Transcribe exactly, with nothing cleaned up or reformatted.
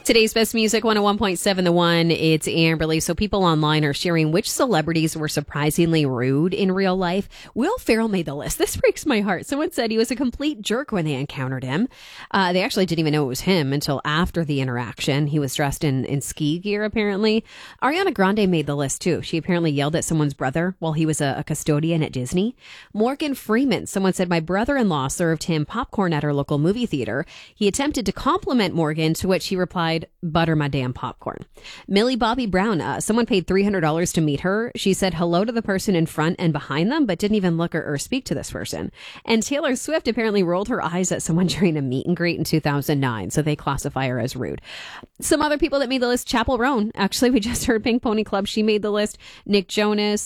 Today's best music, one oh one point seven The One. It's Amberly. So people online are sharing which celebrities were surprisingly rude in real life. Will Ferrell made the list. This breaks my heart. Someone said he was a complete jerk when they encountered him. Uh, they actually didn't even know it was him until after the interaction. He was dressed in, in ski gear, apparently. Ariana Grande made the list, too. She apparently yelled at someone's brother while he was a, a custodian at Disney. Morgan Freeman. Someone said, my brother-in-law served him popcorn at our local movie theater. He attempted to compliment Morgan, to which he replied, butter my damn popcorn. Millie Bobby Brown, uh, someone paid three hundred dollars to meet her. She said hello to the person in front and behind them, but didn't even look or, or speak to this person. And Taylor Swift apparently rolled her eyes at someone during a meet and greet in two thousand nine, so they classify her as rude. Some other people that made the list, Chappell Roan. Actually, we just heard Pink Pony Club. She made the list. Nick Jonas,